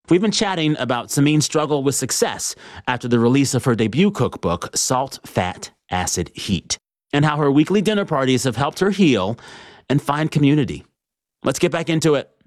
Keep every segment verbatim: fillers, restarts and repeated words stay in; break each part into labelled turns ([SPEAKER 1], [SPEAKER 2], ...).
[SPEAKER 1] We've been chatting about Samin's struggle with success after the release of her debut cookbook, Salt, Fat, Acid, Heat, and how her weekly dinner parties have helped her heal and find community. Let's get back into it.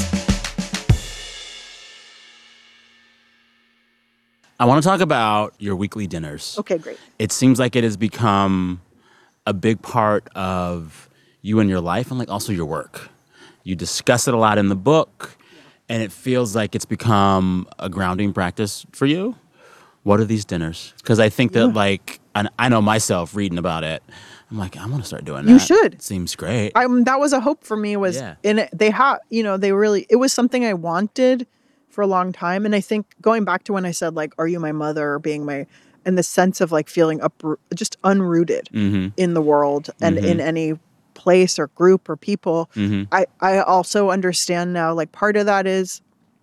[SPEAKER 1] I want to talk about your weekly dinners.
[SPEAKER 2] Okay, great.
[SPEAKER 1] It seems like it has become a big part of you and your life and like also your work. You discuss it a lot in the book. And it feels like it's become a grounding practice for you. What are these dinners? Because I think that, yeah. like, and I know myself reading about it. I'm like, I want to start doing that.
[SPEAKER 2] You should.
[SPEAKER 1] It seems great.
[SPEAKER 2] Um, that was a hope for me. Was
[SPEAKER 1] yeah.
[SPEAKER 2] in it. They had, you know, they really. It was something I wanted for a long time. And I think going back to when I said, like, "Are you my mother?" or being my, and the sense of like feeling up, just unrooted
[SPEAKER 1] mm-hmm.
[SPEAKER 2] in the world and
[SPEAKER 1] mm-hmm.
[SPEAKER 2] in any place or group or people.
[SPEAKER 1] Mm-hmm.
[SPEAKER 2] I, I also understand now, like part of that is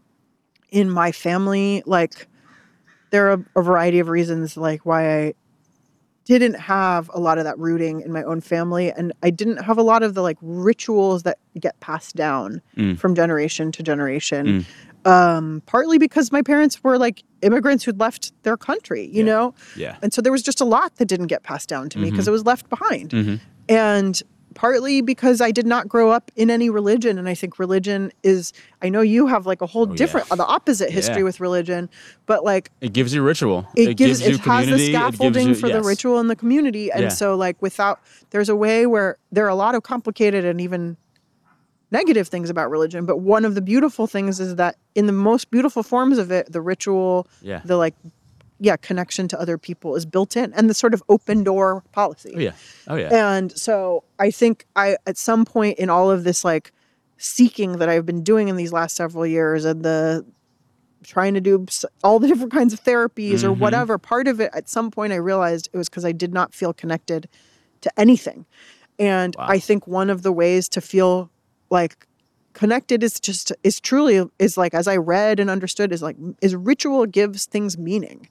[SPEAKER 2] in my family, like there are a variety of reasons like why I didn't have a lot of that rooting in my own family. And I didn't have a lot of the like rituals that get passed down
[SPEAKER 1] mm.
[SPEAKER 2] from generation to generation.
[SPEAKER 1] Mm.
[SPEAKER 2] Um, partly because my parents were like immigrants who'd left their country, you
[SPEAKER 1] yeah.
[SPEAKER 2] know?
[SPEAKER 1] Yeah.
[SPEAKER 2] And so there was just a lot that didn't get passed down to me because
[SPEAKER 1] mm-hmm.
[SPEAKER 2] it was left behind.
[SPEAKER 1] Mm-hmm.
[SPEAKER 2] And partly because I did not grow up in any religion. And I think religion is, I know you have like a whole
[SPEAKER 1] oh,
[SPEAKER 2] different,
[SPEAKER 1] yeah.
[SPEAKER 2] the opposite history
[SPEAKER 1] yeah.
[SPEAKER 2] with religion, but like.
[SPEAKER 1] It gives you ritual.
[SPEAKER 2] It,
[SPEAKER 1] it
[SPEAKER 2] gives,
[SPEAKER 1] gives you
[SPEAKER 2] it has
[SPEAKER 1] community.
[SPEAKER 2] the scaffolding
[SPEAKER 1] you,
[SPEAKER 2] for
[SPEAKER 1] yes.
[SPEAKER 2] the ritual and the community. And
[SPEAKER 1] yeah.
[SPEAKER 2] so like without, there's a way where there are a lot of complicated and even negative things about religion. But one of the beautiful things is that in the most beautiful forms of it, the ritual,
[SPEAKER 1] yeah.
[SPEAKER 2] the like, yeah, connection to other people is built in, and the sort of open door policy.
[SPEAKER 1] Oh yeah, oh yeah.
[SPEAKER 2] And so I think I, at some point in all of this like seeking that I've been doing in these last several years, and the trying to do all the different kinds of therapies mm-hmm. or whatever, part of it, at some point I realized it was because I did not feel connected to anything. And
[SPEAKER 1] wow.
[SPEAKER 2] I think one of the ways to feel like connected is just is truly is like, as I read and understood, is like is ritual gives things meaning.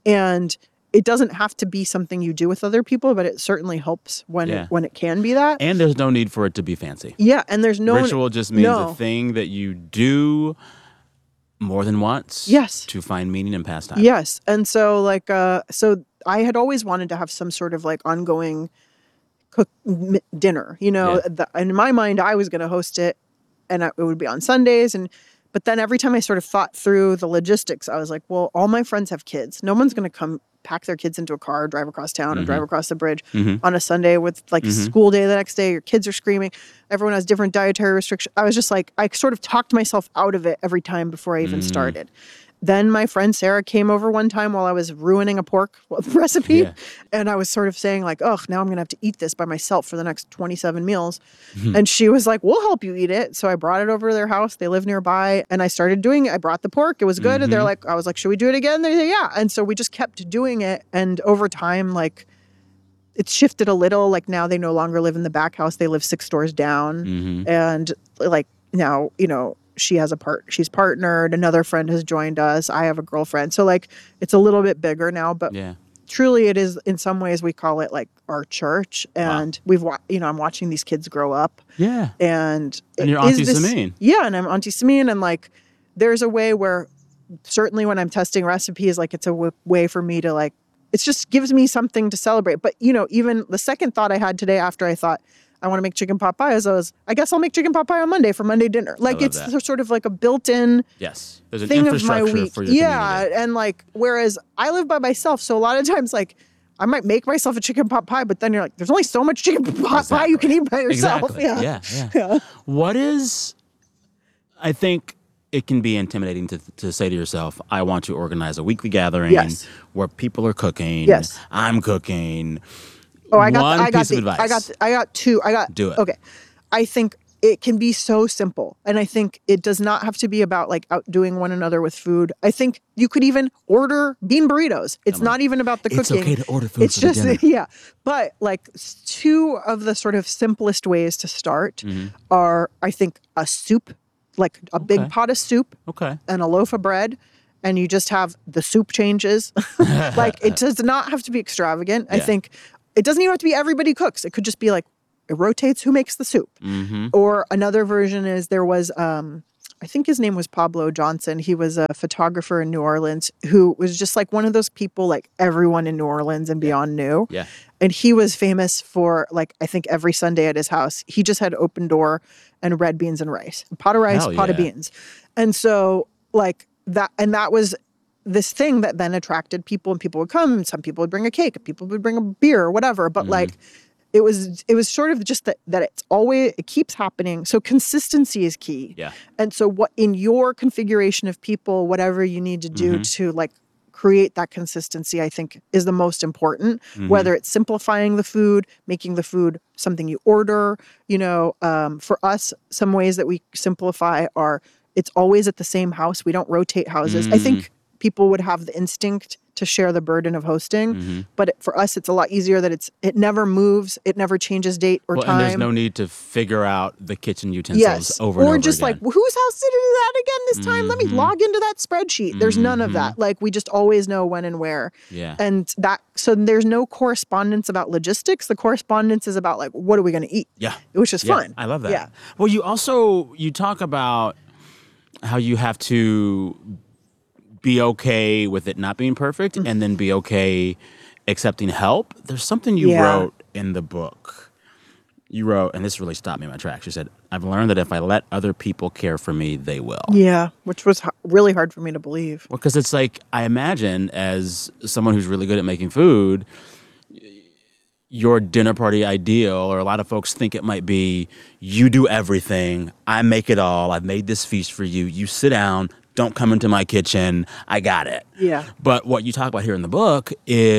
[SPEAKER 2] And it doesn't have to be something you do with other people, but it certainly helps when
[SPEAKER 1] yeah.
[SPEAKER 2] it, when it can be that.
[SPEAKER 1] And there's no need for it to be fancy.
[SPEAKER 2] Yeah, and there's no
[SPEAKER 1] ritual just means
[SPEAKER 2] no.
[SPEAKER 1] a thing that you do more than once.
[SPEAKER 2] Yes.
[SPEAKER 1] To find meaning and pastime.
[SPEAKER 2] Yes. And so like uh so I had always wanted to have some sort of like ongoing cook m- dinner, you know,
[SPEAKER 1] yeah.
[SPEAKER 2] the, in my mind I was going to host it. And it would be on Sundays. And, but then every time I sort of thought through the logistics, I was like, well, all my friends have kids. No one's going to come pack their kids into a car, drive across town
[SPEAKER 1] mm-hmm.
[SPEAKER 2] or drive across the bridge
[SPEAKER 1] mm-hmm.
[SPEAKER 2] on a Sunday with like
[SPEAKER 1] mm-hmm.
[SPEAKER 2] school day the next day. Your kids are screaming. Everyone has different dietary restrictions. I was just like, I sort of talked myself out of it every time before I even mm-hmm. started. Then my friend Sarah came over one time while I was ruining a pork recipe.
[SPEAKER 1] Yeah.
[SPEAKER 2] And I was sort of saying like, oh, now I'm going to have to eat this by myself for the next twenty-seven meals. Mm-hmm. And she was like, we'll help you eat it. So I brought it over to their house. They live nearby. And I started doing it. I brought the pork. It was good. Mm-hmm. And they're like, I was like, should we do it again? They said, yeah. And so we just kept doing it. And over time, like, it's shifted a little. Like now they no longer live in the back house. They live six doors down. Mm-hmm. And like now, you know, she has a part, she's partnered. Another friend has joined us. I have a girlfriend. So like, it's a little bit bigger now, but
[SPEAKER 1] yeah.
[SPEAKER 2] truly it is, in some ways we call it like our church. And
[SPEAKER 1] wow.
[SPEAKER 2] we've, wa- you know, I'm watching these kids grow up.
[SPEAKER 1] Yeah.
[SPEAKER 2] And,
[SPEAKER 1] and you're Auntie Samin.
[SPEAKER 2] Yeah. And I'm Auntie Samin. And like, there's a way where certainly when I'm testing recipes, like it's a w- way for me to like, it just gives me something to celebrate. But you know, even the second thought I had today after I thought, I want to make chicken pot pie, as I was, I guess I'll make chicken pot pie on Monday for Monday dinner. Like it's
[SPEAKER 1] that.
[SPEAKER 2] sort of like a built-in
[SPEAKER 1] yes. There's an
[SPEAKER 2] thing of my
[SPEAKER 1] infrastructure
[SPEAKER 2] week.
[SPEAKER 1] for your
[SPEAKER 2] yeah,
[SPEAKER 1] community.
[SPEAKER 2] And like, whereas I live by myself, so a lot of times like I might make myself a chicken pot pie, but then you're like, there's only so much chicken pot
[SPEAKER 1] exactly.
[SPEAKER 2] pie you can eat by yourself.
[SPEAKER 1] Exactly.
[SPEAKER 2] Yeah.
[SPEAKER 1] Yeah, yeah. yeah. What is, I think it can be intimidating to to say to yourself, I want to organize a weekly gathering
[SPEAKER 2] yes.
[SPEAKER 1] where people are cooking.
[SPEAKER 2] Yes.
[SPEAKER 1] I'm cooking.
[SPEAKER 2] Oh, I got,
[SPEAKER 1] One
[SPEAKER 2] the, I got
[SPEAKER 1] piece
[SPEAKER 2] the,
[SPEAKER 1] of advice.
[SPEAKER 2] I got, the, I got two. I got.
[SPEAKER 1] Do it.
[SPEAKER 2] Okay, I think it can be so simple, and I think it does not have to be about like outdoing one another with food. I think you could even order bean burritos. It's not even about the
[SPEAKER 1] it's
[SPEAKER 2] cooking.
[SPEAKER 1] It's okay to order food
[SPEAKER 2] it's
[SPEAKER 1] for
[SPEAKER 2] just,
[SPEAKER 1] the dinner.
[SPEAKER 2] Yeah, but like two of the sort of simplest ways to start mm-hmm. are, I think, a soup, like a okay. big pot of soup,
[SPEAKER 1] okay,
[SPEAKER 2] and a loaf of bread. And you just have the soup changes. Like it does not have to be extravagant. Yeah. I think it doesn't even have to be everybody cooks. It could just be like, it rotates who makes the soup.
[SPEAKER 1] Mm-hmm.
[SPEAKER 2] Or another version is there was um, I think his name was Pablo Johnson. He was a photographer in New Orleans who was just like one of those people like everyone in New Orleans and beyond knew.
[SPEAKER 1] Yeah.
[SPEAKER 2] And he was famous for like, I think every Sunday at his house, he just had open door and red beans and rice, a pot of rice,
[SPEAKER 1] Hell
[SPEAKER 2] pot of
[SPEAKER 1] yeah.
[SPEAKER 2] beans. And so like that, and that was this thing that then attracted people, and people would come, and some people would bring a cake, and people would bring a beer or whatever. But
[SPEAKER 1] Mm-hmm.
[SPEAKER 2] like, it was, it was sort of just that, that it's always, it keeps happening. So consistency is key.
[SPEAKER 1] Yeah.
[SPEAKER 2] And so what in your configuration of people, whatever you need to do
[SPEAKER 1] Mm-hmm.
[SPEAKER 2] to like create that consistency, I think is the most important,
[SPEAKER 1] Mm-hmm.
[SPEAKER 2] whether it's simplifying the food, making the food something you order, you know, um, for us, some ways that we simplify are it's always at the same house. We don't rotate houses. I think people would have the instinct to share the burden of hosting,
[SPEAKER 1] Mm-hmm.
[SPEAKER 2] but it, for us, it's a lot easier that it's, it never moves. It never changes date or
[SPEAKER 1] Well,
[SPEAKER 2] time.
[SPEAKER 1] and there's no need to figure out the kitchen utensils
[SPEAKER 2] Yes.
[SPEAKER 1] over and
[SPEAKER 2] or
[SPEAKER 1] over
[SPEAKER 2] just
[SPEAKER 1] again.
[SPEAKER 2] like, whose house did it do that again this time? Let me
[SPEAKER 1] Mhm.
[SPEAKER 2] log into that spreadsheet. There's none of
[SPEAKER 1] Mhm.
[SPEAKER 2] that. Like, we just always know when and where.
[SPEAKER 1] Yeah.
[SPEAKER 2] And that, so there's no correspondence about logistics. The correspondence is about like, what are we going to eat?
[SPEAKER 1] Yeah.
[SPEAKER 2] Which is
[SPEAKER 1] Yeah,
[SPEAKER 2] fun.
[SPEAKER 1] I love that.
[SPEAKER 2] Yeah.
[SPEAKER 1] Well, you also you talk about how you have to be okay with it not being perfect
[SPEAKER 2] Mm-hmm.
[SPEAKER 1] and then be okay accepting help. There's something you
[SPEAKER 2] Yeah.
[SPEAKER 1] wrote in the book. You wrote, and this really stopped me in my tracks. You said, I've learned that if I let other people care for me, they will.
[SPEAKER 2] Yeah. Which was h- really hard for me to believe.
[SPEAKER 1] Well, because it's like, I imagine as someone who's really good at making food, your dinner party ideal, or a lot of folks think it might be, you do everything, I make it all, I've made this feast for you, you sit down, don't come into my kitchen, I got it.
[SPEAKER 2] Yeah.
[SPEAKER 1] But what you talk about here in the book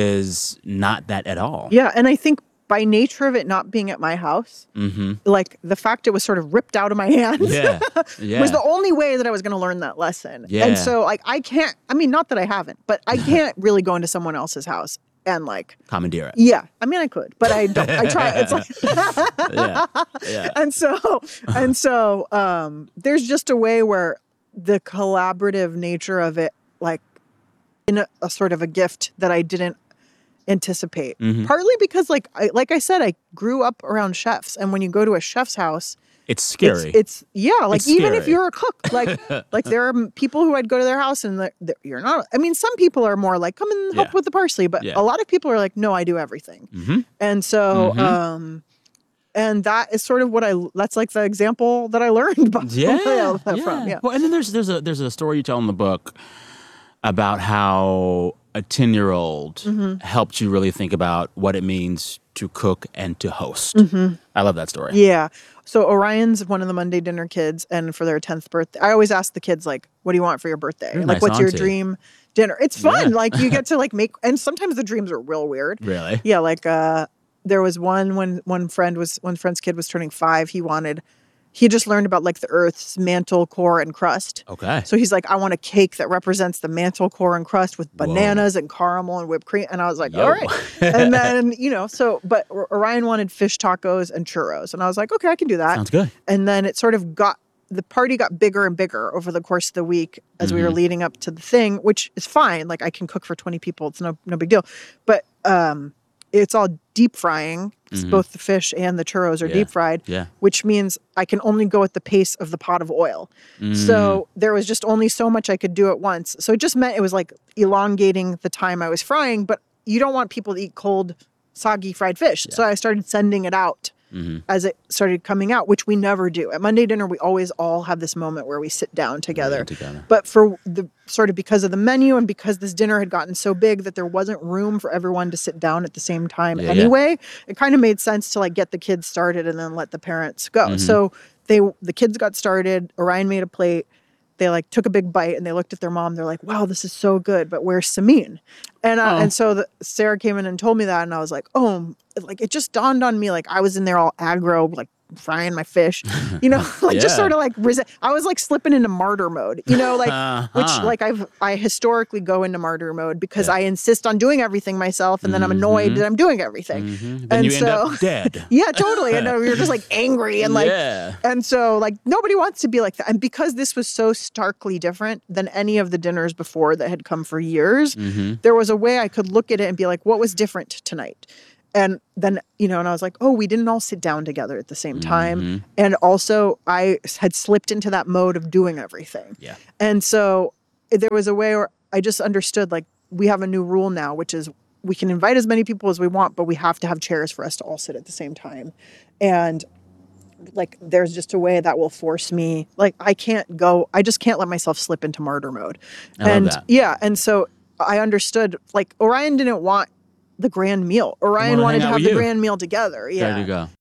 [SPEAKER 1] is not that at all.
[SPEAKER 2] Yeah. And I think by nature of it not being at my house,
[SPEAKER 1] Mm-hmm.
[SPEAKER 2] like the fact it was sort of ripped out of my hands
[SPEAKER 1] Yeah. Yeah.
[SPEAKER 2] was the only way that I was going to learn that lesson.
[SPEAKER 1] Yeah.
[SPEAKER 2] And so like I can't, I mean, not that I haven't, but I can't really go into someone else's house and like,
[SPEAKER 1] Commandeer it.
[SPEAKER 2] yeah, I mean, I could, but I don't, I try. It's like,
[SPEAKER 1] Yeah. Yeah.
[SPEAKER 2] and so, and so, um, there's just a way where the collaborative nature of it, like in a, a sort of a gift that I didn't anticipate.
[SPEAKER 1] Mhm.
[SPEAKER 2] Partly because like, I, like I said, I grew up around chefs, and when you go to a chef's house,
[SPEAKER 1] It's scary.
[SPEAKER 2] It's, it's yeah, like
[SPEAKER 1] It's
[SPEAKER 2] even if
[SPEAKER 1] scary.
[SPEAKER 2] you're a cook, like like there are m- people who I'd go to their house and they're, they're- you're not. I mean, some people are more like come and help
[SPEAKER 1] Yeah.
[SPEAKER 2] with the parsley, but
[SPEAKER 1] Yeah.
[SPEAKER 2] a lot of people are like, no, I do everything.
[SPEAKER 1] Mhm.
[SPEAKER 2] And so,
[SPEAKER 1] Mhm.
[SPEAKER 2] um, and that is sort of what I. That's like the example that I learned by,
[SPEAKER 1] Yeah,
[SPEAKER 2] from.
[SPEAKER 1] yeah.
[SPEAKER 2] Yeah,
[SPEAKER 1] Well, and then there's there's a there's a story you tell in the book about how a ten year old
[SPEAKER 2] Mm-hmm.
[SPEAKER 1] helped you really think about what it means to cook and to host. I love that story.
[SPEAKER 2] Mm-hmm. yeah. So Orion's one of the Monday dinner kids, and for their tenth birthday, I always ask the kids like, "What do you want for your birthday?
[SPEAKER 1] You're a
[SPEAKER 2] like,
[SPEAKER 1] nice
[SPEAKER 2] what's your
[SPEAKER 1] auntie.
[SPEAKER 2] dream dinner?" It's fun.
[SPEAKER 1] Yeah.
[SPEAKER 2] Like you get to like make, and sometimes the dreams are real weird.
[SPEAKER 1] Really?
[SPEAKER 2] Yeah, like uh there was one when one friend was one friend's kid was turning five, he wanted he just learned about like the earth's mantle, core, and crust.
[SPEAKER 1] Okay.
[SPEAKER 2] So he's like, I want a cake that represents the mantle, core, and crust with bananas and caramel and whipped cream. And I was like,
[SPEAKER 1] Yo.
[SPEAKER 2] all right. And then, you know, so but O- Orion wanted fish tacos and churros. And I was like, okay, I can do that.
[SPEAKER 1] Sounds good.
[SPEAKER 2] And then it sort of got the party got bigger and bigger over the course of the week as we were
[SPEAKER 1] Mhm.
[SPEAKER 2] leading up to the thing, which is fine. Like I can cook for twenty people. It's no no big deal. But um it's all deep frying. 'Cause
[SPEAKER 1] Mhm.
[SPEAKER 2] both the fish and the churros are
[SPEAKER 1] Yeah.
[SPEAKER 2] deep fried,
[SPEAKER 1] Yeah.
[SPEAKER 2] which means I can only go at the pace of the pot of oil.
[SPEAKER 1] Mm.
[SPEAKER 2] So there was just only so much I could do at once. So it just meant it was like elongating the time I was frying, but you don't want people to eat cold, soggy fried fish. So I started sending it out
[SPEAKER 1] Mhm.
[SPEAKER 2] as it started coming out, which we never do. At Monday dinner, we always all have this moment where we sit down together.
[SPEAKER 1] Together.
[SPEAKER 2] But for the sort of because of the menu and because this dinner had gotten so big that there wasn't room for everyone to sit down at the same time
[SPEAKER 1] Yeah, yeah.
[SPEAKER 2] anyway, it kind of made sense to like get the kids started and then let the parents go.
[SPEAKER 1] Mhm.
[SPEAKER 2] So they the kids got started. Orion made a plate. They like took a big bite and they looked at their mom. They're like, "Wow, this is so good, but where's Samin?" And uh,
[SPEAKER 1] Oh.
[SPEAKER 2] and so the, Sarah came in and told me that, and I was like, "Oh," like it just dawned on me, like I was in there all aggro, like frying my fish, you know, like just
[SPEAKER 1] Yeah.
[SPEAKER 2] sort of like resi- I was like slipping into martyr mode, you know, like which
[SPEAKER 1] Uh-huh.
[SPEAKER 2] like I've I historically go into martyr mode because
[SPEAKER 1] Yeah.
[SPEAKER 2] I insist on doing everything myself, and then I'm annoyed
[SPEAKER 1] Mhm.
[SPEAKER 2] that I'm doing everything.
[SPEAKER 1] Mhm. Then
[SPEAKER 2] And
[SPEAKER 1] you end
[SPEAKER 2] so-
[SPEAKER 1] up dead.
[SPEAKER 2] Yeah, totally. And you're just like angry and like
[SPEAKER 1] yeah.
[SPEAKER 2] and so, like, nobody wants to be like that. And because this was so starkly different than any of the dinners before that had come for years,
[SPEAKER 1] Mm-hmm.
[SPEAKER 2] there was a way I could look at it and be like, what was different tonight? And then, you know, and I was like, oh, we didn't all sit down together at the same time.
[SPEAKER 1] Mm-hmm.
[SPEAKER 2] And also, I had slipped into that mode of doing everything.
[SPEAKER 1] Yeah.
[SPEAKER 2] And so there was a way where I just understood, like, we have a new rule now, which is we can invite as many people as we want, but we have to have chairs for us to all sit at the same time. And like, there's just a way that will force me, like, I can't go, I just can't let myself slip into martyr mode.
[SPEAKER 1] I
[SPEAKER 2] and
[SPEAKER 1] love that.
[SPEAKER 2] yeah. And so I understood, like, Orion didn't want the grand meal. Orion wanted to have the grand meal together. Yeah.
[SPEAKER 1] There you go.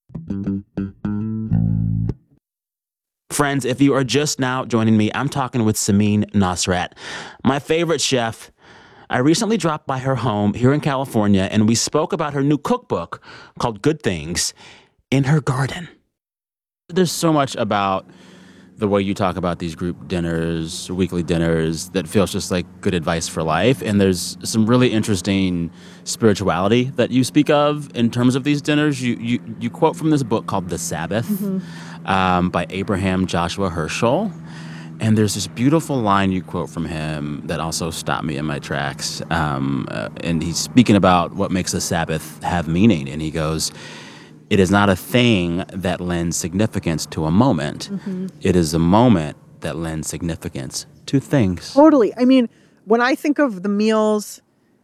[SPEAKER 1] Friends, if you are just now joining me, I'm talking with Samin Nosrat, my favorite chef. I recently dropped by her home here in California, and we spoke about her new cookbook called Good Things in her garden. There's so much about the way you talk about these group dinners, weekly dinners, that feels just like good advice for life. And there's some really interesting spirituality that you speak of in terms of these dinners. You you, you quote from this book called The Sabbath mm-hmm. um, by Abraham Joshua Heschel. And there's this beautiful line you quote from him that also stopped me in my tracks. Um, uh, and he's speaking about what makes the Sabbath have meaning. And he goes, "It is not a thing that lends significance to a moment. Mm-hmm. It is a moment that lends significance to things."
[SPEAKER 2] Totally. I mean, when I think of the meals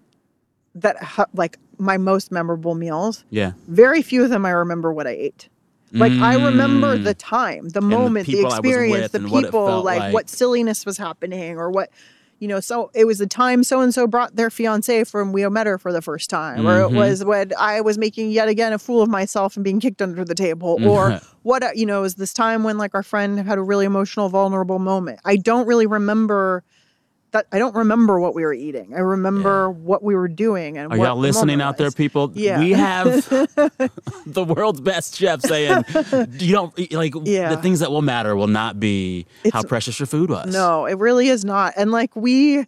[SPEAKER 2] that, ha- like, my most memorable meals,
[SPEAKER 1] yeah,
[SPEAKER 2] very few of them I remember what I ate. Like, mm. I remember the time, the moment, the, the experience, the people, like, like what silliness was happening or what, you know, so it was the time so-and-so brought their fiance from We Met Her for the first time. Mm-hmm. Or it was when I was making yet again a fool of myself and being kicked under the table. Or what, you know, it was this time when, like, our friend had a really emotional, vulnerable moment. I don't really remember that. I don't remember what we were eating. I remember yeah. what we were doing. And
[SPEAKER 1] Are
[SPEAKER 2] what
[SPEAKER 1] y'all listening out there, people?
[SPEAKER 2] Yeah.
[SPEAKER 1] We have the world's best chef saying, you don't, like, yeah. the things that will matter will not be it's, how precious your food was.
[SPEAKER 2] No, it really is not. And, like, we,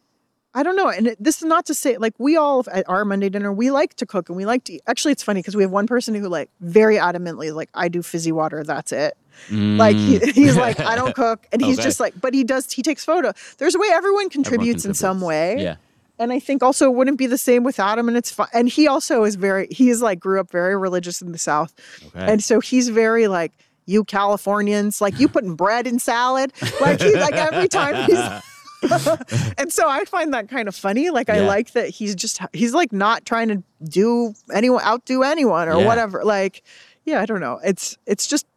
[SPEAKER 2] I don't know. And it, this is not to say, like, we all at our Monday dinner, we like to cook and we like to eat. Actually, it's funny because we have one person who, like, very adamantly, like, I do fizzy water. That's it. Mm. Like, he, he's like, I don't cook. And he's okay. just like, but he does, he takes photo. There's a way everyone contributes, everyone contributes. in some way.
[SPEAKER 1] Yeah.
[SPEAKER 2] And I think also it wouldn't be the same with Adam. And it's fun. And he also is very, he's like, grew up very religious in the South. Okay. And so he's very like, you Californians, like, you putting bread in salad. Like, he, like, every time he's, and so I find that kind of funny. Like, yeah. I like that he's just, he's like not trying to do anyone, outdo anyone or yeah. whatever. Like, yeah, I don't know. It's, it's just,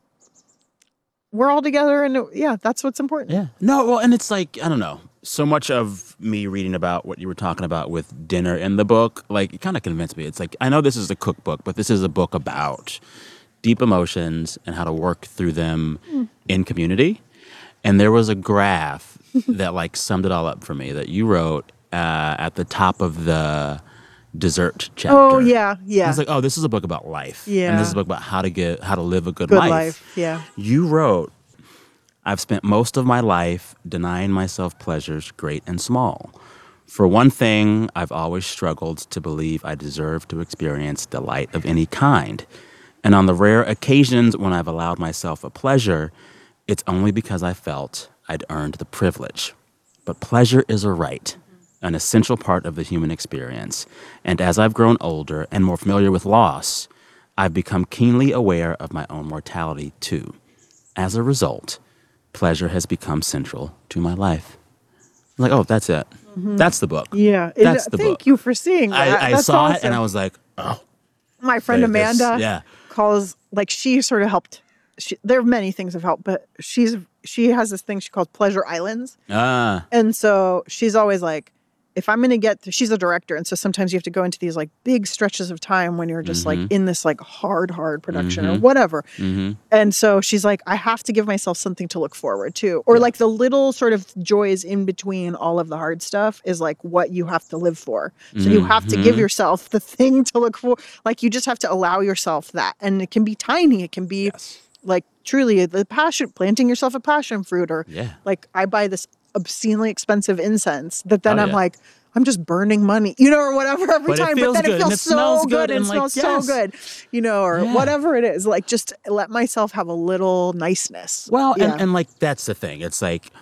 [SPEAKER 2] we're all together and yeah, that's what's important.
[SPEAKER 1] Yeah. No, well, and it's like, I don't know. So much of me reading about what you were talking about with dinner in the book, like, it kind of convinced me. It's like, I know this is a cookbook, but this is a book about deep emotions and how to work through them mm. in community. And there was a graph that, like, summed it all up for me that you wrote uh, at the top of the dessert chapter.
[SPEAKER 2] Oh, yeah, yeah.
[SPEAKER 1] I was like, oh, this is a book about life.
[SPEAKER 2] Yeah.
[SPEAKER 1] And this is a book about how to get, how to live a good,
[SPEAKER 2] good
[SPEAKER 1] life.
[SPEAKER 2] life. Yeah.
[SPEAKER 1] You wrote, "I've spent most of my life denying myself pleasures great and small. For one thing, I've always struggled to believe I deserve to experience delight of any kind. And on the rare occasions when I've allowed myself a pleasure, it's only because I felt I'd earned the privilege. But pleasure is a right, an essential part of the human experience. And as I've grown older and more familiar with loss, I've become keenly aware of my own mortality too. As a result, pleasure has become central to my life." I'm like, oh, that's it. Mm-hmm. That's the book.
[SPEAKER 2] Yeah.
[SPEAKER 1] That's
[SPEAKER 2] it,
[SPEAKER 1] the
[SPEAKER 2] thank
[SPEAKER 1] book.
[SPEAKER 2] you for seeing that.
[SPEAKER 1] I, I
[SPEAKER 2] that's
[SPEAKER 1] saw
[SPEAKER 2] awesome.
[SPEAKER 1] it and I was like, oh.
[SPEAKER 2] My friend Amanda
[SPEAKER 1] this, yeah.
[SPEAKER 2] calls, like, she sort of helped. She, there are many things have helped, but she's she has this thing she calls pleasure islands.
[SPEAKER 1] Ah.
[SPEAKER 2] And so she's always like, if I'm going to get, she's a director. And so sometimes you have to go into these, like, big stretches of time when you're just mm-hmm. like in this, like, hard, hard production mm-hmm. or whatever. Mm-hmm. And so she's like, I have to give myself something to look forward to. Or yeah. like the little sort of joys in between all of the hard stuff is like what you have to live for. So mm-hmm. you have to give yourself the thing to look for. Like, you just have to allow yourself that. And it can be tiny. It can be yes. like truly the passion, planting yourself a passion fruit. Or
[SPEAKER 1] yeah.
[SPEAKER 2] like I buy this obscenely expensive incense that then
[SPEAKER 1] oh,
[SPEAKER 2] I'm
[SPEAKER 1] yeah.
[SPEAKER 2] like, I'm just burning money, you know, or whatever every
[SPEAKER 1] but
[SPEAKER 2] time.
[SPEAKER 1] But then
[SPEAKER 2] it
[SPEAKER 1] good.
[SPEAKER 2] feels
[SPEAKER 1] it
[SPEAKER 2] so
[SPEAKER 1] good,
[SPEAKER 2] good and,
[SPEAKER 1] and
[SPEAKER 2] it
[SPEAKER 1] like,
[SPEAKER 2] smells
[SPEAKER 1] yes.
[SPEAKER 2] so good, you know, or
[SPEAKER 1] yeah.
[SPEAKER 2] whatever it is. Like, just let myself have a little niceness.
[SPEAKER 1] Well,
[SPEAKER 2] yeah.
[SPEAKER 1] and, and like, that's the thing. It's like,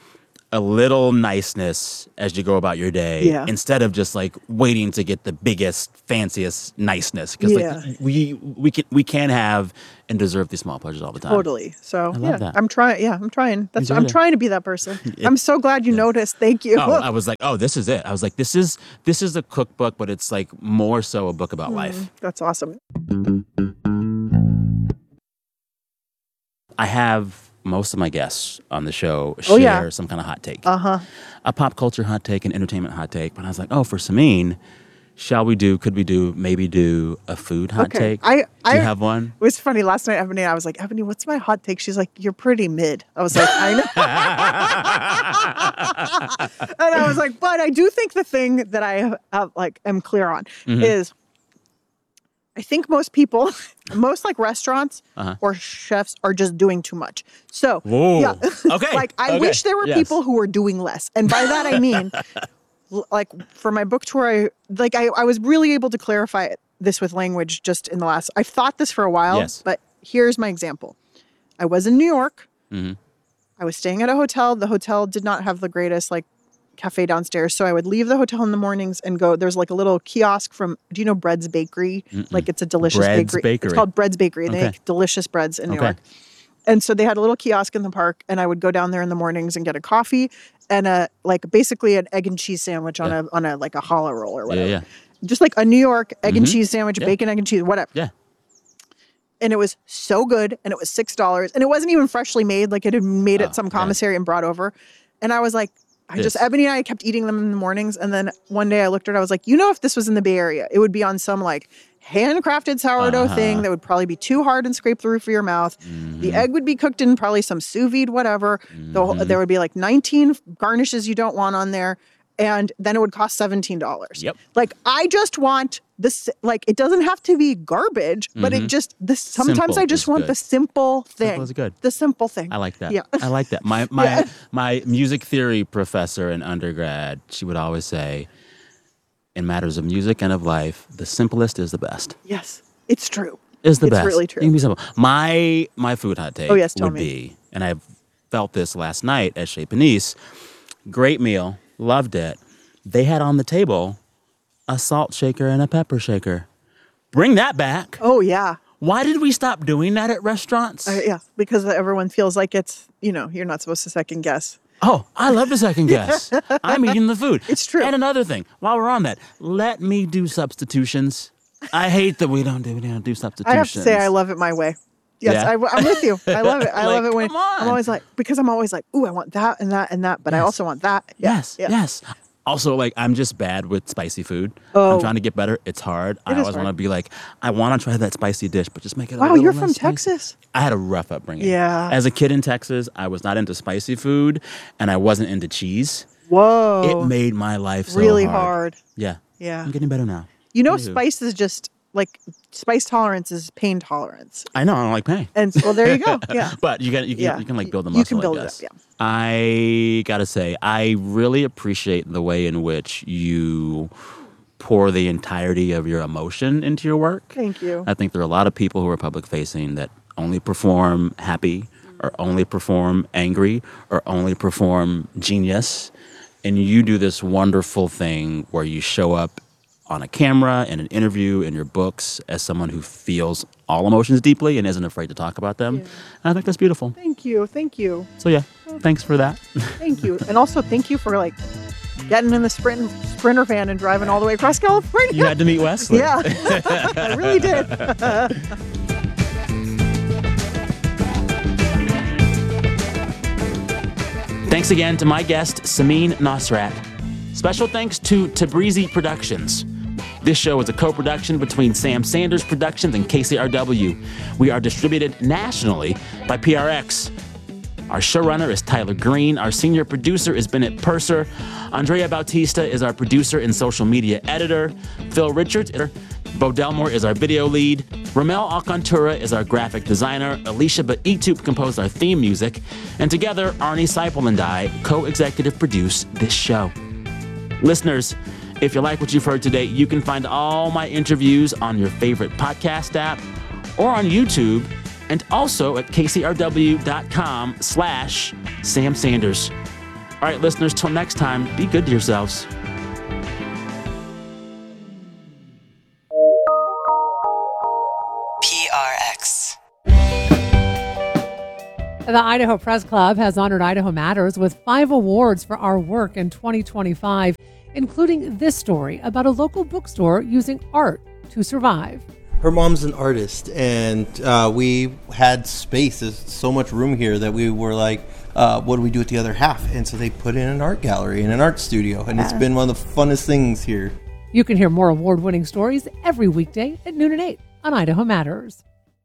[SPEAKER 1] a little niceness as you go about your day
[SPEAKER 2] Yeah.
[SPEAKER 1] instead of just like waiting to get the biggest, fanciest niceness. Because
[SPEAKER 2] Yeah.
[SPEAKER 1] like we we can we can have and deserve these small pleasures all the time.
[SPEAKER 2] Totally. So
[SPEAKER 1] love
[SPEAKER 2] yeah,
[SPEAKER 1] that.
[SPEAKER 2] I'm trying. Yeah, I'm trying. That's
[SPEAKER 1] Enjoyed
[SPEAKER 2] I'm
[SPEAKER 1] it.
[SPEAKER 2] trying to be that person. I'm so glad you noticed. Thank you.
[SPEAKER 1] Oh, I was like, oh, this is it. I was like, this is this is a cookbook, but it's like more so a book about life.
[SPEAKER 2] That's awesome.
[SPEAKER 1] I have most of my guests on the show share
[SPEAKER 2] Oh, yeah.
[SPEAKER 1] some kind of hot take.
[SPEAKER 2] Uh huh.
[SPEAKER 1] A pop culture hot take, an entertainment hot take. But I was like, oh, for Samin, shall we do, could we do, maybe do a food hot
[SPEAKER 2] Okay.
[SPEAKER 1] take?
[SPEAKER 2] I
[SPEAKER 1] do
[SPEAKER 2] I
[SPEAKER 1] you have one?
[SPEAKER 2] It was funny last night, Ebony. I was like, Ebony, what's my hot take? She's like, you're pretty mid. I was like, I know. And I was like, but I do think the thing that I uh, like am clear on
[SPEAKER 1] Mm-hmm.
[SPEAKER 2] is, I think most people, most like restaurants
[SPEAKER 1] Uh-huh.
[SPEAKER 2] or chefs are just doing too much. So
[SPEAKER 1] Whoa.
[SPEAKER 2] yeah,
[SPEAKER 1] Okay.
[SPEAKER 2] like I
[SPEAKER 1] Okay.
[SPEAKER 2] wish there were
[SPEAKER 1] Yes.
[SPEAKER 2] people who were doing less, and by that I mean. l- like for my book tour, I like I, I was really able to clarify this with language just in the last. I've thought this for a while,
[SPEAKER 1] Yes.
[SPEAKER 2] but here's my example. I was in New York.
[SPEAKER 1] Mm-hmm.
[SPEAKER 2] I was staying at a hotel. The hotel did not have the greatest like cafe downstairs, so I would leave the hotel in the mornings and go. There's like a little kiosk from. Do you know Bread's Bakery? Like it's a delicious
[SPEAKER 1] Bread's
[SPEAKER 2] bakery.
[SPEAKER 1] Bakery.
[SPEAKER 2] It's called Bread's Bakery, and they
[SPEAKER 1] Okay.
[SPEAKER 2] make delicious breads in New
[SPEAKER 1] Okay.
[SPEAKER 2] York. And so they had a little kiosk in the park, and I would go down there in the mornings and get a coffee and a like basically an egg and cheese sandwich on
[SPEAKER 1] Yeah.
[SPEAKER 2] a on a like a challah roll or
[SPEAKER 1] Yeah,
[SPEAKER 2] whatever.
[SPEAKER 1] yeah.
[SPEAKER 2] Just like a New York egg and
[SPEAKER 1] Mhm.
[SPEAKER 2] cheese sandwich,
[SPEAKER 1] Yeah.
[SPEAKER 2] bacon, egg and cheese, whatever.
[SPEAKER 1] Yeah.
[SPEAKER 2] And it was so good, and it was six dollars, and it wasn't even freshly made. Like it had made
[SPEAKER 1] Oh,
[SPEAKER 2] at some
[SPEAKER 1] yeah.
[SPEAKER 2] commissary and brought over. And I was like, I just
[SPEAKER 1] This.
[SPEAKER 2] Ebony and I kept eating them in the mornings, and then one day I looked at it, I was like, you know, if this was in the Bay Area, it would be on some like handcrafted sourdough
[SPEAKER 1] Uh-huh.
[SPEAKER 2] thing that would probably be too hard and scrape the roof of your mouth. The
[SPEAKER 1] Mm-hmm.
[SPEAKER 2] egg would be cooked in probably some sous vide, whatever. The whole- there would be like nineteen garnishes you don't want on there. And then it would cost seventeen dollars.
[SPEAKER 1] Yep.
[SPEAKER 2] Like, I just want this, like, it doesn't have to be garbage, but it just, this, sometimes
[SPEAKER 1] Simple
[SPEAKER 2] I just
[SPEAKER 1] is
[SPEAKER 2] want
[SPEAKER 1] good.
[SPEAKER 2] the simple thing.
[SPEAKER 1] Simple is good.
[SPEAKER 2] The simple thing.
[SPEAKER 1] I like that.
[SPEAKER 2] Yeah.
[SPEAKER 1] I like that. My my
[SPEAKER 2] Yeah.
[SPEAKER 1] my music theory professor in undergrad, she would always say, in matters of music and of life, the simplest is the best.
[SPEAKER 2] Yes, it's true.
[SPEAKER 1] Is the
[SPEAKER 2] It's
[SPEAKER 1] best.
[SPEAKER 2] really true.
[SPEAKER 1] You can be simple. My my food hot take
[SPEAKER 2] Oh, yes, tell
[SPEAKER 1] would
[SPEAKER 2] me.
[SPEAKER 1] be, and I felt this last night at Chez Panisse. Great meal, loved it. They had on the table a salt shaker and a pepper shaker. Bring that back.
[SPEAKER 2] Oh, yeah.
[SPEAKER 1] Why did we stop doing that at restaurants?
[SPEAKER 2] Uh, yeah. Because everyone feels like it's, you know, you're not supposed to second guess.
[SPEAKER 1] Oh, I love to second guess. I'm eating the food.
[SPEAKER 2] It's true.
[SPEAKER 1] And another thing, while we're on that, let me do substitutions. I hate that we don't do we don't do substitutions.
[SPEAKER 2] I have to say, I love it my way. Yes,
[SPEAKER 1] Yeah?
[SPEAKER 2] I, am with you. I love it. I
[SPEAKER 1] Like,
[SPEAKER 2] love it when
[SPEAKER 1] come on.
[SPEAKER 2] I'm always like, because I'm always like, ooh, I want that and that and that, but I
[SPEAKER 1] Yes.
[SPEAKER 2] also want that. Yeah,
[SPEAKER 1] Yes,
[SPEAKER 2] yeah.
[SPEAKER 1] yes. Also, like, I'm just bad with spicy food.
[SPEAKER 2] Oh.
[SPEAKER 1] I'm trying to get better. It's hard. I
[SPEAKER 2] is
[SPEAKER 1] always
[SPEAKER 2] hard.
[SPEAKER 1] want to be like, I want to try that spicy dish, but just make it a
[SPEAKER 2] Wow,
[SPEAKER 1] little
[SPEAKER 2] you're
[SPEAKER 1] less
[SPEAKER 2] from
[SPEAKER 1] spicy.
[SPEAKER 2] Texas?
[SPEAKER 1] I had a rough upbringing.
[SPEAKER 2] Yeah.
[SPEAKER 1] As a kid in Texas, I was not into spicy food, and I wasn't into cheese.
[SPEAKER 2] Whoa.
[SPEAKER 1] It made my life so
[SPEAKER 2] really
[SPEAKER 1] hard.
[SPEAKER 2] hard.
[SPEAKER 1] Yeah.
[SPEAKER 2] Yeah.
[SPEAKER 1] I'm getting better now.
[SPEAKER 2] You know,
[SPEAKER 1] Anywho.
[SPEAKER 2] spice is just like spice tolerance is pain tolerance.
[SPEAKER 1] I know. I don't like pain.
[SPEAKER 2] And well, there you go. Yeah.
[SPEAKER 1] But you can you can
[SPEAKER 2] Yeah.
[SPEAKER 1] you can like build the
[SPEAKER 2] You
[SPEAKER 1] muscle.
[SPEAKER 2] can build
[SPEAKER 1] I
[SPEAKER 2] it
[SPEAKER 1] guess.
[SPEAKER 2] up, yeah.
[SPEAKER 1] I gotta say, I really appreciate the way in which you pour the entirety of your emotion into your work.
[SPEAKER 2] Thank you.
[SPEAKER 1] I think there are a lot of people who are public facing that only perform happy, or only perform angry, or only perform genius. And you do this wonderful thing where you show up on a camera, in an interview, in your books, as someone who feels all emotions deeply and isn't afraid to talk about them. And I think that's beautiful.
[SPEAKER 2] Thank you. Thank you.
[SPEAKER 1] So yeah, thanks for that.
[SPEAKER 2] Thank you. And also thank you for like getting in the sprint sprinter van and driving all the way across California.
[SPEAKER 1] You had to meet Wesley.
[SPEAKER 2] Yeah. I really did.
[SPEAKER 1] Thanks again to my guest, Samin Nosrat. Special thanks to Tabrizi Productions. This show is a co-production between Sam Sanders Productions and K C R W. We are distributed nationally by P R X. Our showrunner is Tyler Green. Our senior producer is Bennett Purser. Andrea Bautista is our producer and social media editor. Phil Richards, Bo Delmore is our video lead. Ramel Alcantura is our graphic designer. Alicia Baitub composed our theme music. And together, Arnie Seipel and I co-executive produce this show. Listeners, if you like what you've heard today, you can find all my interviews on your favorite podcast app or on YouTube, and also at kcrw.com slash Sam Sanders. All right, listeners, till next time, be good to yourselves.
[SPEAKER 3] P R X.
[SPEAKER 4] The Idaho Press Club has honored Idaho Matters with five awards for our work in twenty twenty-five, including this story about a local bookstore using art to survive.
[SPEAKER 5] Her mom's an artist, and uh, we had space. There's so much room here that we were like, uh, what do we do with the other half? And so they put in an art gallery and an art studio, and it's been one of the funnest things here.
[SPEAKER 4] You can hear more award-winning stories every weekday at noon and eight on Idaho Matters.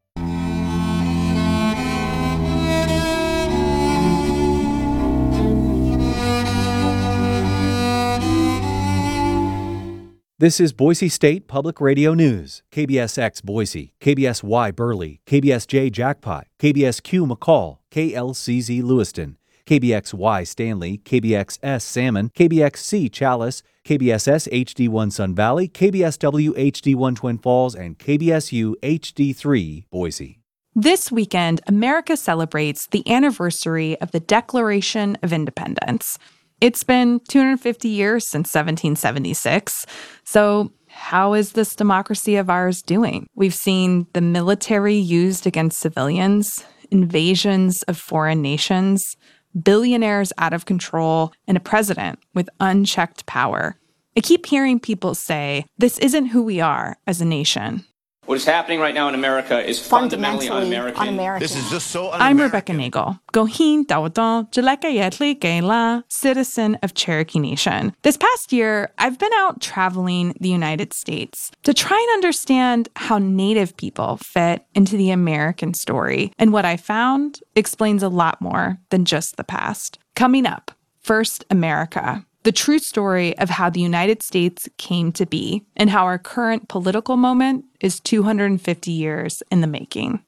[SPEAKER 6] This is Boise State Public Radio News. K B S X Boise, K B S Y Burley, K B S J Jackpot, K B S Q McCall, K L C Z Lewiston, K B X Y Stanley, K B X S Salmon, K B X C Chalice, K B S S H D one Sun Valley, K B S W H D one Twin Falls, and K B S U H D three Boise.
[SPEAKER 7] This weekend, America celebrates the anniversary of the Declaration of Independence. It's been two hundred fifty years since seventeen seventy-six. So how is this democracy of ours doing? We've seen the military used against civilians, invasions of foreign nations, billionaires out of control, and a president with unchecked power. I keep hearing people say, this isn't who we are as a nation.
[SPEAKER 8] What is happening right now in America is fundamentally, fundamentally un-American.
[SPEAKER 9] un-American. This is just so un-American.
[SPEAKER 7] I'm Rebecca Nagel, Gohin Dawadon, Jaleka Gaila, citizen of Cherokee Nation. This past year, I've been out traveling the United States to try and understand how Native people fit into the American story. And what I found explains a lot more than just the past. Coming up, First America. The true story of how the United States came to be and how our current political moment is two hundred fifty years in the making.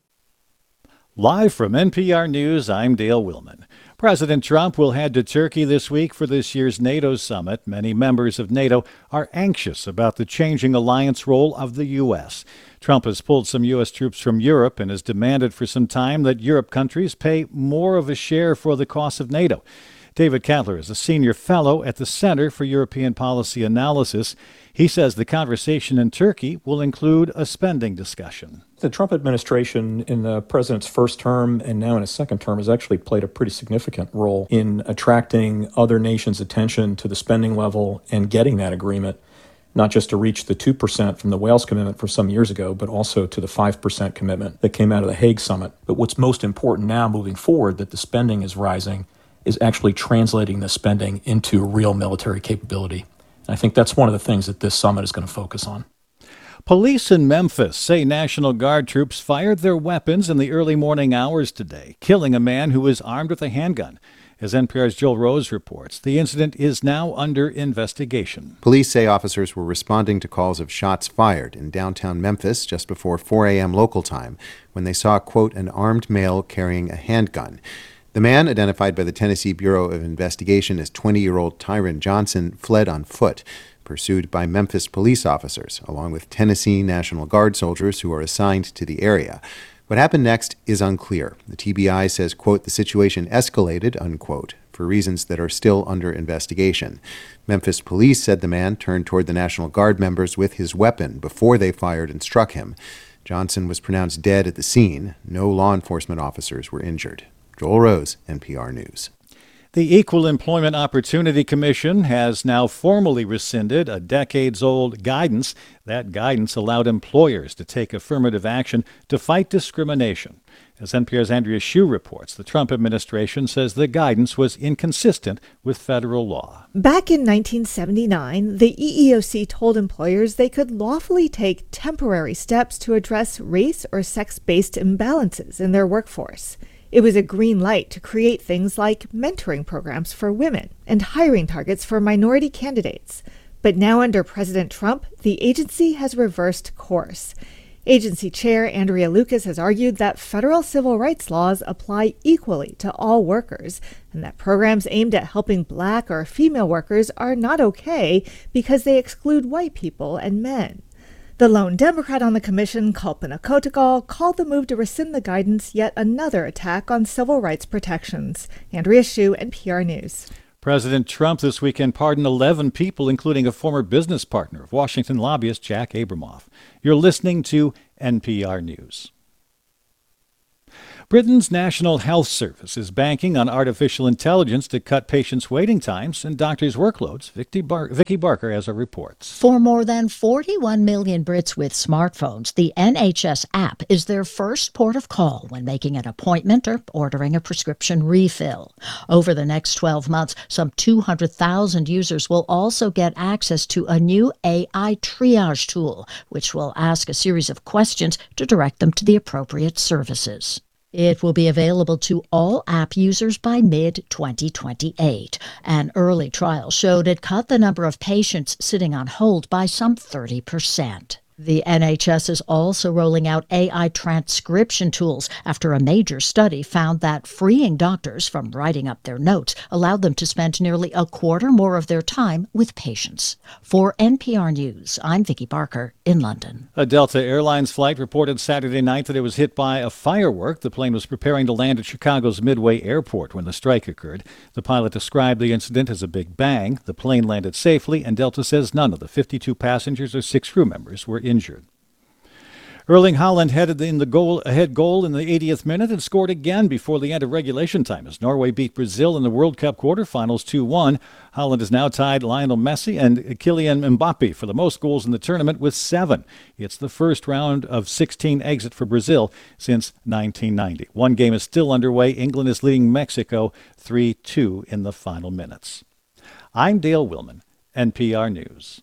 [SPEAKER 10] Live from N P R News, I'm Dale Willman. President Trump will head to Turkey this week for this year's NATO summit. Many members of NATO are anxious about the changing alliance role of the U S. Trump has pulled some U S troops from Europe and has demanded for some time that Europe countries pay more of a share for the cost of NATO. David Cadler is a senior fellow at the Center for European Policy Analysis. He says the conversation in Turkey will include a spending discussion.
[SPEAKER 11] The Trump administration in the president's first term and now in his second term has actually played a pretty significant role in attracting other nations' attention to the spending level and getting that agreement, not just to reach the two percent from the Wales commitment for some years ago, but also to the five percent commitment that came out of the Hague summit. But what's most important now moving forward, that the spending is rising, is actually translating the spending into real military capability. And I think that's one of the things that this summit is going to focus on.
[SPEAKER 10] Police in Memphis say National Guard troops fired their weapons in the early morning hours today, killing a man who was armed with a handgun. As N P R's Joel Rose reports, the incident is now under investigation.
[SPEAKER 12] Police say officers were responding to calls of shots fired in downtown Memphis just before four a.m. local time when they saw, quote, an armed male carrying a handgun. The man, identified by the Tennessee Bureau of Investigation as twenty-year-old Tyron Johnson, fled on foot, pursued by Memphis police officers, along with Tennessee National Guard soldiers who are assigned to the area. What happened next is unclear. The T B I says, quote, the situation escalated, unquote, for reasons that are still under investigation. Memphis police said the man turned toward the National Guard members with his weapon before they fired and struck him. Johnson was pronounced dead at the scene. No law enforcement officers were injured. Joel Rose, N P R News.
[SPEAKER 10] The Equal Employment Opportunity Commission has now formally rescinded a decades-old guidance. That guidance allowed employers to take affirmative action to fight discrimination. As N P R's Andrea Hsu reports, the Trump administration says the guidance was inconsistent with federal law.
[SPEAKER 13] Back in nineteen seventy-nine, the E E O C told employers they could lawfully take temporary steps to address race or sex-based imbalances in their workforce. It was a green light to create things like mentoring programs for women and hiring targets for minority candidates. But now under President Trump, the agency has reversed course. Agency Chair Andrea Lucas has argued that federal civil rights laws apply equally to all workers, and that programs aimed at helping Black or female workers are not okay because they exclude white people and men. The lone Democrat on the commission, Kalpana Kotikal, called the move to rescind the guidance yet another attack on civil rights protections. Andrea Hsu, N P R News.
[SPEAKER 10] President Trump this weekend pardoned eleven people, including a former business partner of Washington lobbyist Jack Abramoff. You're listening to N P R News. Britain's National Health Service is banking on artificial intelligence to cut patients' waiting times and doctors' workloads. Vicky, Bar- Vicky Barker has a report.
[SPEAKER 3] For more than forty-one million Brits with smartphones, the N H S app is their first port of call when making an appointment or ordering a prescription refill. Over the next twelve months, some two hundred thousand users will also get access to a new A I triage tool, which will ask a series of questions to direct them to the appropriate services. It will be available to all app users by mid twenty twenty-eight. An early trial showed it cut the number of patients sitting on hold by some thirty percent. The N H S is also rolling out A I transcription tools after a major study found that freeing doctors from writing up their notes allowed them to spend nearly a quarter more of their time with patients. For N P R News, I'm Vicky Barker in London.
[SPEAKER 10] A Delta Airlines flight reported Saturday night that it was hit by a firework. The plane was preparing to land at Chicago's Midway Airport when the strike occurred. The pilot described the incident as a big bang. The plane landed safely, and Delta says none of the fifty-two passengers or six crew members were injured. Erling Haaland headed in the goal ahead goal in the eightieth minute and scored again before the end of regulation time as Norway beat Brazil in the World Cup quarterfinals two one. Haaland has now tied Lionel Messi and Kylian Mbappe for the most goals in the tournament with seven. It's the first round of sixteen exit for Brazil since nineteen ninety. One game is still underway. England is leading Mexico three two in the final minutes. I'm Dale Willman, N P R News.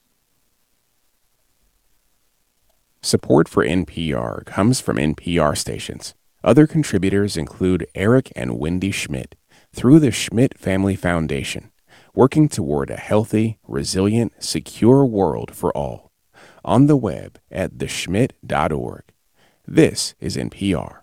[SPEAKER 9] Support for N P R comes from N P R stations. Other contributors include Eric and Wendy Schmidt through the Schmidt Family Foundation, working toward a healthy, resilient, secure world for all. On the web at the schmidt dot org. This is N P R.